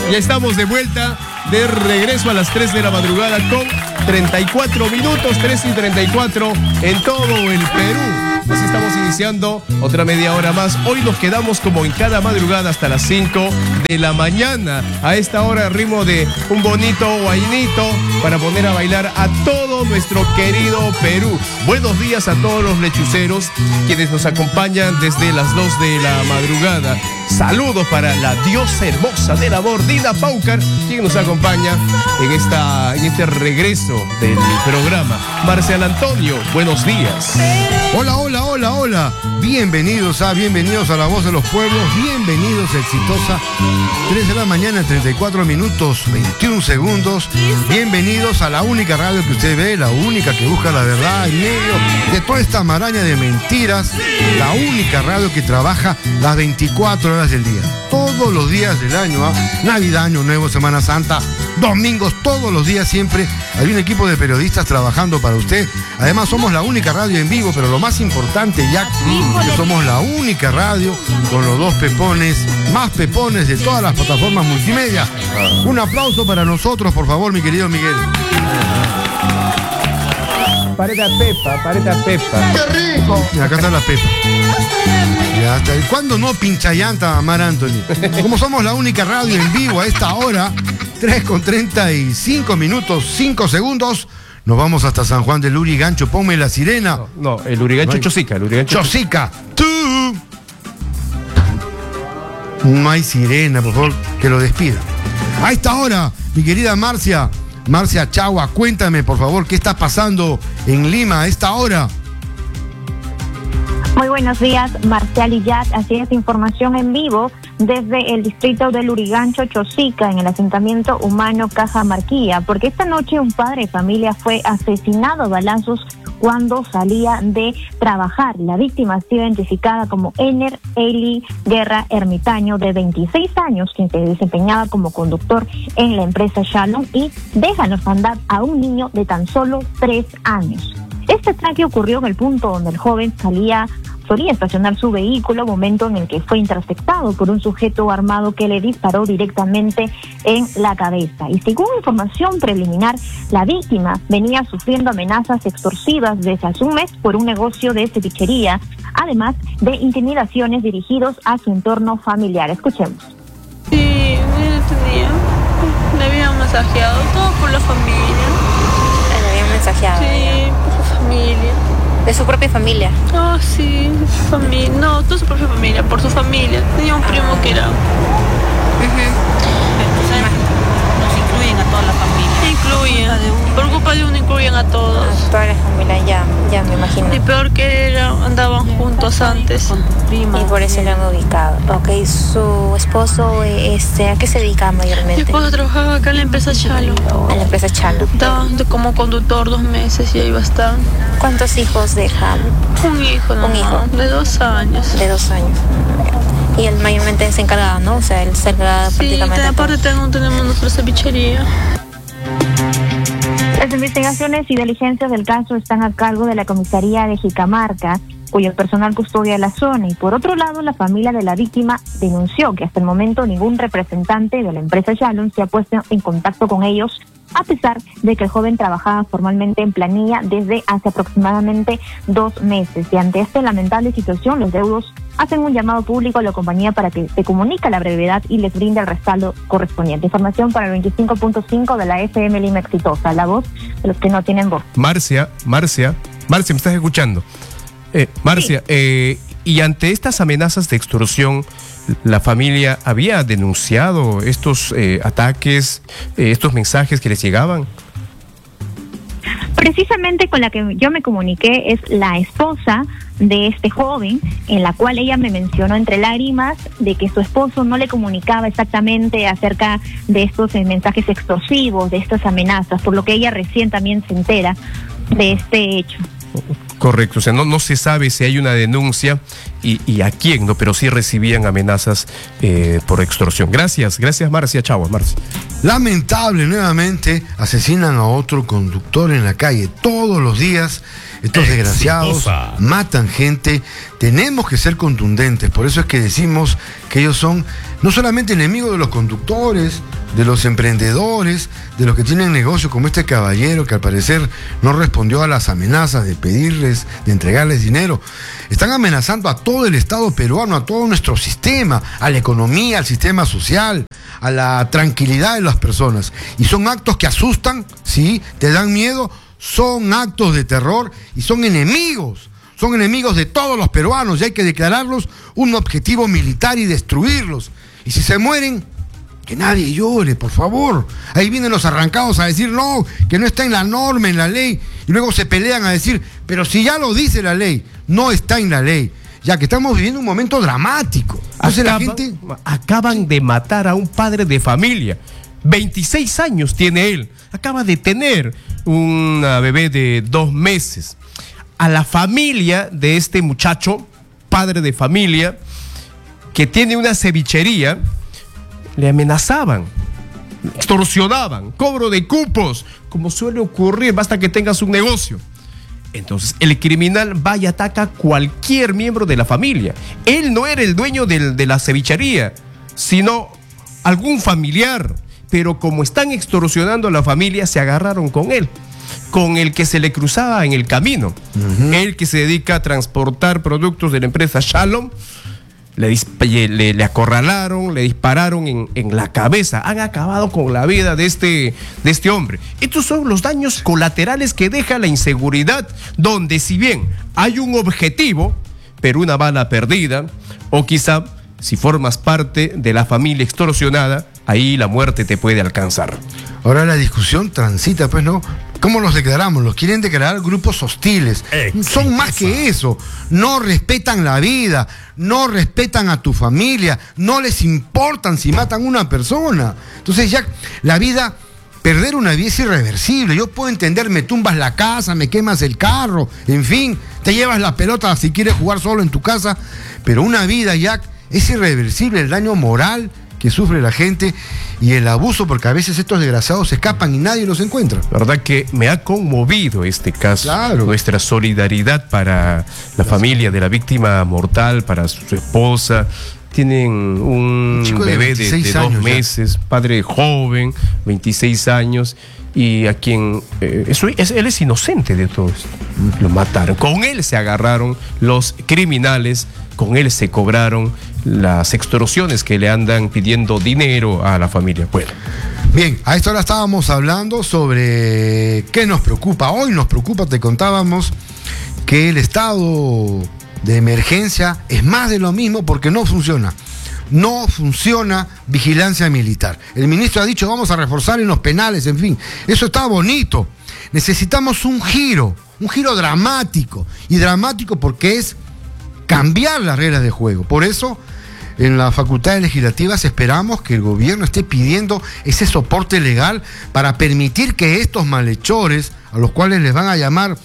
Ya estamos de vuelta, de regreso a las 3 de la madrugada con 34 minutos, 3:34 en todo el Perú. Así estamos iniciando otra media hora más. Hoy nos quedamos como en cada madrugada hasta las 5 de la mañana. A esta hora, ritmo de un bonito guainito para poner a bailar a todo nuestro querido Perú. Buenos días a todos los lechuceros quienes nos acompañan desde las 2 de la madrugada. Saludos para la diosa hermosa del amor, Dina Paucar, quien nos acompaña en este regreso del programa. Marcial Antonio, buenos días. Hola, hola, hola, hola. Bienvenidos a La Voz de los Pueblos. Bienvenidos a Exitosa. 3 de la mañana, 34 minutos, 21 segundos. Bienvenidos a la única radio que usted ve, la única que busca la verdad en medio de toda esta maraña de mentiras. La única radio que trabaja las 24 horas del día. Todos los días del año, Navidad, Año Nuevo, Semana Santa, domingos, todos los días siempre hay un equipo de periodistas trabajando para usted. Además somos la única radio en vivo, pero lo más importante, Jack, que somos la única radio con los 2 pepones, más pepones de todas las plataformas multimedia. Un aplauso para nosotros, por favor, mi querido Miguel. Pareta Pepa. ¡Qué rico! Y acá está la Pepa. Ya está. ¿Cuándo no pincha llanta, Mar Anthony? Como somos la única radio en vivo a esta hora, 3:35 minutos, 5 segundos, nos vamos hasta San Juan del Lurigancho. Ponme la sirena. No, el Lurigancho Chosica. Chosica. ¡Tú! No hay sirena, por favor, que lo despida. A esta hora, mi querida Marcia Chagua, cuéntame, por favor, ¿qué está pasando en Lima a esta hora? Muy buenos días, Marcial y Yat. Así es, información en vivo desde el distrito de Lurigancho, Chosica, en el asentamiento humano Cajamarquía, porque esta noche un padre de familia fue asesinado a balazos cuando salía de trabajar. La víctima ha sido identificada como Ener Eli Guerra Ermitaño, de 26 años, quien se desempeñaba como conductor en la empresa Shalom, y deja en orfandad a un niño de tan solo 3 años. Este ataque ocurrió en el punto donde el joven solía estacionar su vehículo, momento en el que fue interceptado por un sujeto armado que le disparó directamente en la cabeza. Y según información preliminar, la víctima venía sufriendo amenazas extorsivas desde hace un mes por un negocio de cevichería, además de intimidaciones dirigidos a su entorno familiar. Escuchemos. Sí, le habían mensajeado todo por la familia. ¿Le habían mensajeado? Sí, por su familia. ¿De su propia familia? Ah, sí, de su familia. No, no su propia familia, por su familia. Tenía un primo que era... Nos incluyen a toda la familia. Incluyen, por culpa de uno incluyen a todos. A toda la familia, ya me imagino. Y peor que era, andaban juntos antes. Con tu prima. Y por eso lo han ubicado. Ok, su esposo, ¿a qué se dedica mayormente? Mi esposo trabajaba acá en la empresa Chalo. A la empresa Chalo. Estaba como conductor 2 meses y ahí va a estar. ¿Cuántos hijos deja? Un hijo, ¿no? Un hijo. De 2 años. De 2 años. Y él mayormente se encargaba, ¿no? O sea, él se encargaba prácticamente. Sí, aparte tenemos nuestra cevichería. Las investigaciones y diligencias del caso están a cargo de la comisaría de Jicamarca, cuyo personal custodia la zona. Y por otro lado, la familia de la víctima denunció que hasta el momento ningún representante de la empresa Shalom se ha puesto en contacto con ellos, a pesar de que el joven trabajaba formalmente en planilla desde hace aproximadamente 2 meses. Y ante esta lamentable situación, los deudos hacen un llamado público a la compañía para que se comunique a la brevedad y les brinde el respaldo correspondiente. Información para el 25.5 de la FM Lima Exitosa, la voz de los que no tienen voz. Marcia, ¿me estás escuchando? Marcia, sí. Y ante estas amenazas de extorsión, ¿la familia había denunciado estos ataques, estos mensajes que les llegaban? Precisamente con la que yo me comuniqué es la esposa de este joven, en la cual ella me mencionó entre lágrimas de que su esposo no le comunicaba exactamente acerca de estos mensajes extorsivos, de estas amenazas, por lo que ella recién también se entera de este hecho. Correcto, o sea, no se sabe si hay una denuncia y a quién, ¿no? Pero sí recibían amenazas por extorsión. Gracias, Marcia. Chao, Marcia. Lamentable, nuevamente asesinan a otro conductor en la calle. Todos los días estos desgraciados matan gente. Tenemos que ser contundentes, por eso es que decimos que ellos son no solamente enemigos de los conductores, de los emprendedores, de los que tienen negocio como este caballero que al parecer no respondió a las amenazas de pedirles, de entregarles dinero. Están amenazando a todo el Estado peruano, a todo nuestro sistema, a la economía, al sistema social, a la tranquilidad de las personas. Y son actos que asustan, ¿sí? Te dan miedo, son actos de terror y son enemigos de todos los peruanos y hay que declararlos un objetivo militar y destruirlos. Y si se mueren, que nadie llore, por favor. Ahí vienen los arrancados a decir no, que no está en la norma, en la ley, y luego se pelean a decir, pero si ya lo dice la ley, no está en la ley, ya que estamos viviendo un momento dramático. Entonces acaban de matar a un padre de familia. 26 años tiene él. Acaba de tener una bebé de 2 meses. A la familia de este muchacho, padre de familia, que tiene una cevichería, le amenazaban, extorsionaban, cobro de cupos, como suele ocurrir, basta que tengas un negocio. Entonces, el criminal va y ataca a cualquier miembro de la familia. Él no era el dueño de la cevichería, sino algún familiar. Pero como están extorsionando a la familia, se agarraron con él, con el que se le cruzaba en el camino. Él que se dedica a transportar productos de la empresa Shalom, le acorralaron, le dispararon en la cabeza. Han acabado con la vida de este hombre. Estos son los daños colaterales que deja la inseguridad, donde si bien hay un objetivo, pero una bala perdida, o quizá si formas parte de la familia extorsionada, ahí la muerte te puede alcanzar. Ahora la discusión transita, pues, ¿no? ¿Cómo los declaramos? Los quieren declarar grupos hostiles. Son más que eso. No respetan la vida, no respetan a tu familia, no les importan si matan a una persona. Entonces ya la vida, perder una vida es irreversible. Yo puedo entender, me tumbas la casa, me quemas el carro, en fin, te llevas la pelota si quieres jugar solo en tu casa, pero una vida, Jack, es irreversible, el daño moral que sufre la gente y el abuso, porque a veces estos desgraciados se escapan y nadie los encuentra. La verdad que me ha conmovido este caso. Claro. Nuestra solidaridad para la familia de la víctima mortal, para su esposa. Tienen un bebé de 2 meses, padre joven, 26 años, y a quien él es inocente de todo esto. Lo mataron. Con él se agarraron los criminales, con él se cobraron las extorsiones que le andan pidiendo dinero a la familia. Bueno. Bien, a esta hora estábamos hablando sobre qué nos preocupa. Hoy nos preocupa, te contábamos, que el estado de emergencia es más de lo mismo porque no funciona. No funciona vigilancia militar. El ministro ha dicho vamos a reforzar en los penales, en fin. Eso está bonito. Necesitamos un giro dramático. Y dramático porque es cambiar las reglas de juego. Por eso, en las facultades legislativas esperamos que el gobierno esté pidiendo ese soporte legal para permitir que estos malhechores, a los cuales les van a llamar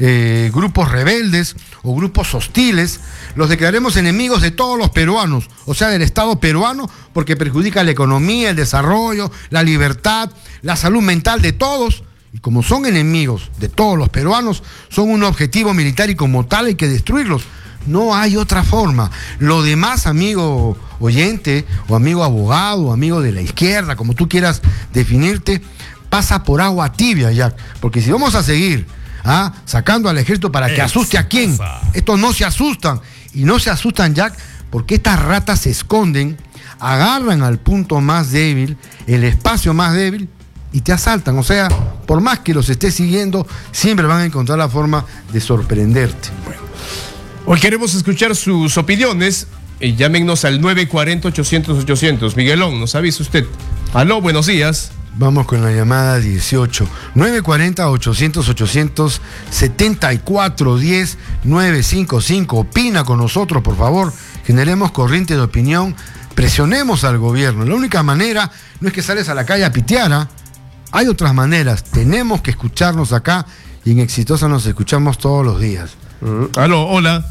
grupos rebeldes o grupos hostiles, los declaremos enemigos de todos los peruanos, o sea, del Estado peruano, porque perjudica la economía, el desarrollo, la libertad, la salud mental de todos. Y como son enemigos de todos los peruanos, son un objetivo militar y como tal hay que destruirlos. No hay otra forma. Lo demás, amigo oyente, o amigo abogado, o amigo de la izquierda, como tú quieras definirte, pasa por agua tibia, Jack. Porque si vamos a seguir sacando al ejército para que asuste a quién, estos no se asustan. Y no se asustan, Jack, porque estas ratas se esconden, agarran al punto más débil, el espacio más débil, y te asaltan. O sea, por más que los estés siguiendo, siempre van a encontrar la forma de sorprenderte. Bueno. Hoy queremos escuchar sus opiniones. Llámenos al 940-800-800. Miguelón, nos avisa usted. Aló, buenos días. Vamos con la llamada 18. 940-800-800, 7410-955. Opina con nosotros, por favor. Generemos corriente de opinión. Presionemos al gobierno. La única manera no es que sales a la calle a pitear. Hay otras maneras. Tenemos que escucharnos acá y en Exitosa nos escuchamos todos los días. Aló, hola.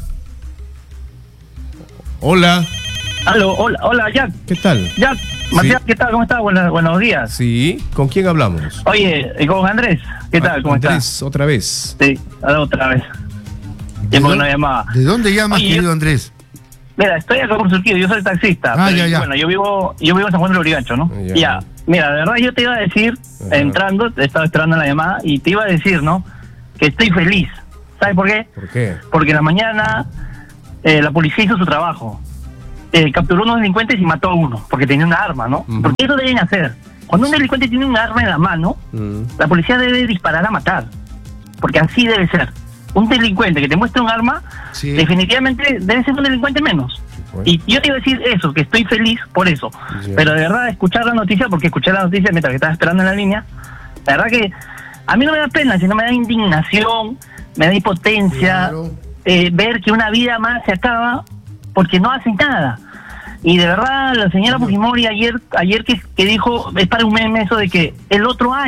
Hola. Aló, hola, Jack. ¿Qué tal? Jack, Matías, sí. ¿Qué tal? ¿Cómo estás? Buenos días. Sí, ¿con quién hablamos? Oye, con Andrés. ¿Qué tal? ¿Cómo Andrés, estás? Otra vez. Sí, otra vez. ¿De dónde llama, querido Andrés? Mira, estoy acá por Surquillo, yo soy taxista. Ya. Bueno, yo vivo en San Juan de Lurigancho, ¿no? Ya. Mira, de verdad yo te iba a decir, entrando, estaba esperando la llamada, y te iba a decir, ¿no? Que estoy feliz. ¿Sabes por qué? ¿Por qué? Porque en la mañana la policía hizo su trabajo. Capturó unos delincuentes y mató a uno, porque tenía una arma, ¿no? Porque eso deben hacer. Cuando un delincuente tiene un arma en la mano, la policía debe disparar a matar. Porque así debe ser. Un delincuente que te muestre un arma, definitivamente debe ser un delincuente menos. Y yo te iba a decir eso, que estoy feliz por eso. Pero de verdad, escuchar la noticia, porque escuché la noticia mientras que estaba esperando en la línea, la verdad que a mí no me da pena, sino me da indignación, me da impotencia, ver que una vida más se acaba porque no hacen nada. Y de verdad, la señora Fujimori ayer que dijo, es para un meme eso de que el otro año